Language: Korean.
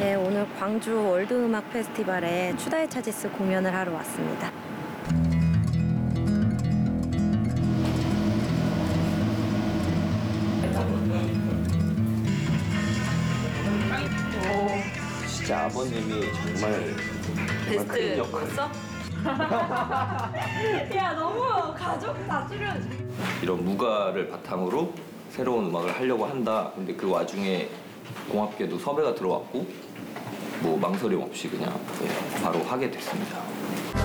네, 오늘 광주 월드음악 페스티벌에 추다의 차지스 공연을 하러 왔습니다. 진짜 아버님이 정말 큰 역할. 야, 너무 가족 다 출연. 이런 무가를 바탕으로 새로운 음악을 하려고 한다. 근데 그 와중에 공합계도 섭외가 들어왔고 뭐 망설임 없이 그냥 바로 하게 됐습니다.